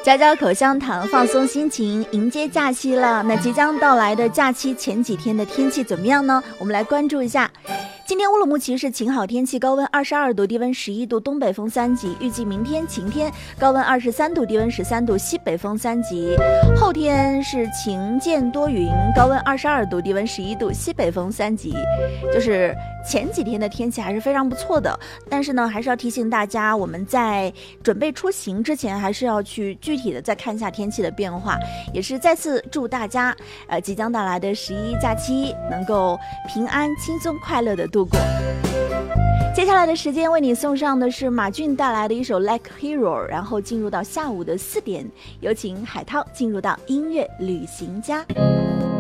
嚼嚼口香糖，放松心情，迎接假期了。那即将到来的假期前几天的天气怎么样呢？我们来关注一下。今天乌鲁木齐是晴好天气，高温22度，低温11度，东北风3级。预计明天晴天，高温23度，低温13度，西北风3级。后天是晴间多云，高温22度，低温11度，西北风3级。就是前几天的天气还是非常不错的，但是呢，还是要提醒大家，我们在准备出行之前，还是要去具体的再看一下天气的变化。也是再次祝大家，即将到来的11假期能够平安、轻松、快乐的度过。接下来的时间为你送上的是马俊带来的一首 Like Hero， 然后进入到下午的4点，有请海涛进入到音乐旅行家。